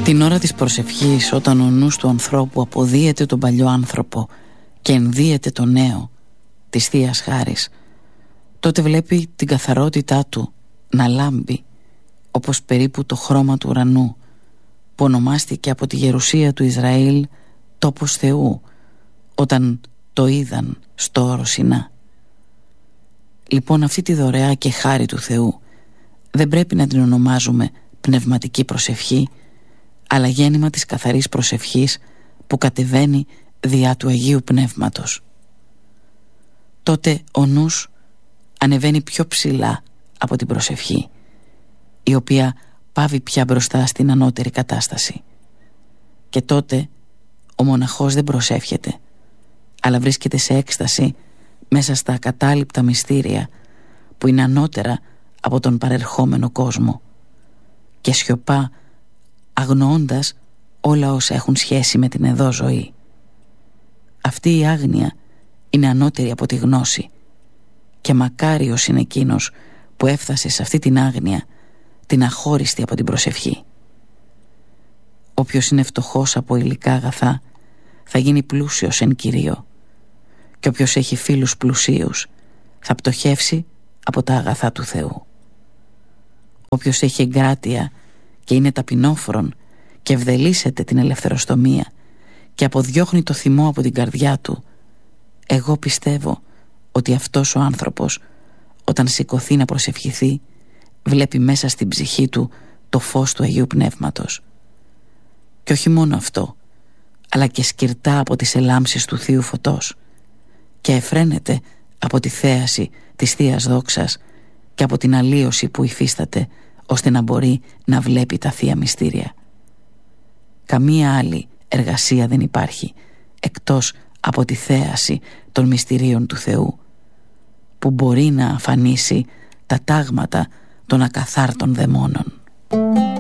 Την ώρα της προσευχής, όταν ο νους του ανθρώπου αποδίεται τον παλιό άνθρωπο και ενδύεται το νέο της Θείας Χάρης, τότε βλέπει την καθαρότητά του να λάμπει όπως περίπου το χρώμα του ουρανού, που ονομάστηκε από τη γερουσία του Ισραήλ τόπος Θεού όταν το είδαν στο όρο Σινά. Λοιπόν, αυτή τη δωρεά και χάρη του Θεού δεν πρέπει να την ονομάζουμε πνευματική προσευχή, αλλά γέννημα της καθαρής προσευχής που κατεβαίνει διά του Αγίου Πνεύματος. Τότε ο νους ανεβαίνει πιο ψηλά από την προσευχή, η οποία πάβει πια μπροστά στην ανώτερη κατάσταση. Και τότε ο μοναχός δεν προσεύχεται, αλλά βρίσκεται σε έκσταση μέσα στα ακατάληπτα μυστήρια που είναι ανώτερα από τον παρερχόμενο κόσμο, και σιωπά αγνοώντας όλα όσα έχουν σχέση με την εδώ ζωή. Αυτή η άγνοια είναι ανώτερη από τη γνώση, και μακάριος είναι εκείνος που έφτασε σε αυτή την άγνοια, την αχώριστη από την προσευχή. Όποιος είναι φτωχός από υλικά αγαθά θα γίνει πλούσιος εν Κυρίω, και όποιος έχει φίλους πλουσίους θα πτωχεύσει από τα αγαθά του Θεού. Όποιος έχει εγκράτεια και είναι ταπεινόφρον και ευδελίσεται την ελευθεροστομία και αποδιώχνει το θυμό από την καρδιά του, εγώ πιστεύω ότι αυτός ο άνθρωπος, όταν σηκωθεί να προσευχηθεί, βλέπει μέσα στην ψυχή του το φως του Αγίου Πνεύματος. Και όχι μόνο αυτό, αλλά και σκυρτά από τις ελάμψεις του Θείου Φωτός, και εφραίνεται από τη θέαση της Θείας Δόξας και από την αλλίωση που υφίσταται, ώστε να μπορεί να βλέπει τα Θεία Μυστήρια. Καμία άλλη εργασία δεν υπάρχει εκτός από τη θέαση των μυστηρίων του Θεού, που μπορεί να αφανίσει τα τάγματα των ακαθάρτων δαιμόνων.